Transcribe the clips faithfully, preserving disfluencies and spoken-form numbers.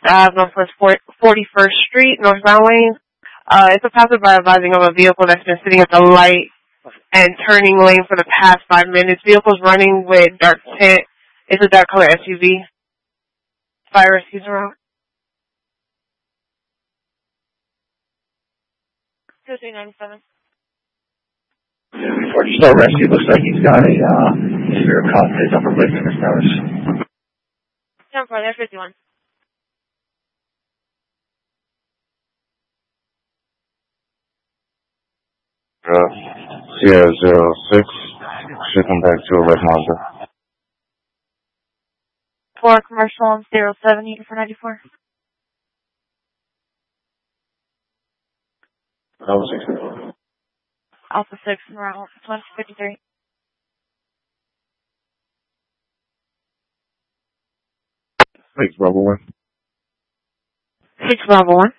Ave, Northwest forty-first Street, northbound lane. Uh, it's a passerby advising of a vehicle that's been sitting at the light and turning lane for the past five minutes. Vehicle's running with dark tint. It's a dark color S U V. Fire rescue's around. two three nine seven. For slow rescue, looks like he's got a uh, severe cut to his upper leg in his nose. ten four, there's fifty-one. Uh, Sierra zero six, should come back to a red Mazda. four commercial zero seven, eight for ninety-four. Alpha six. Alpha six, around one fifty-three. Six Bravo one. six Bravo one.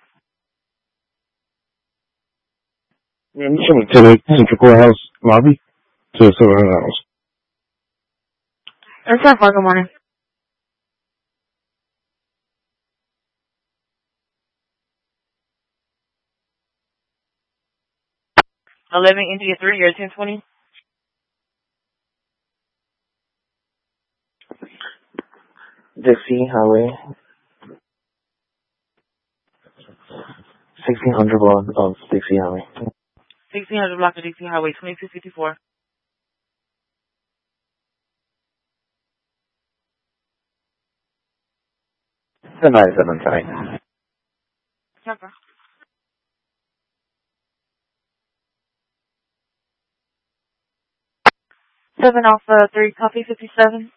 Yeah, I'm trying to the Central Courthouse lobby to the Silver House. It's ten four, good morning. eleven India three, you're ten twenty. Dixie Highway. sixteen hundred block of Dixie Highway. sixteen hundred block of Dixie Highway, twenty-two fifty-four. The ninety-seven, sorry. Temper. seven Alpha three, copy fifty-seven.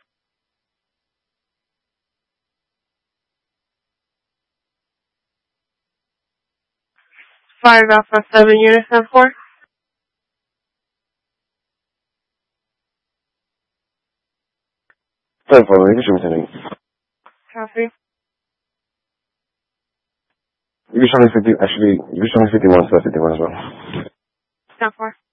five Alpha seven, unit seven four. Seven four, you can show me something. Copy. You can show me fifty, actually, you can show me fifty-one, so that's fifty-one as well. ten four.